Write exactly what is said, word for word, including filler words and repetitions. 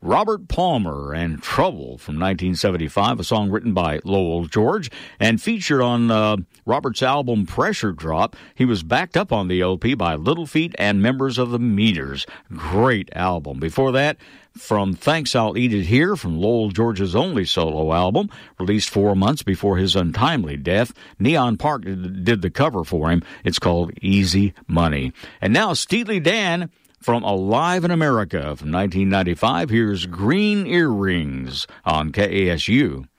Robert Palmer and Trouble from nineteen seventy-five, a song written by Lowell George and featured on uh, Robert's album Pressure Drop. He was backed up on the L P by Little Feat and members of the Meters. Great album. Before that, from Thanks I'll Eat It Here, from Lowell George's only solo album, released four months before his untimely death. Neon Park did the cover for him. It's called Easy Money. And now Steely Dan from Alive in America from nineteen ninety-five. Here's Green Earrings on K A S U.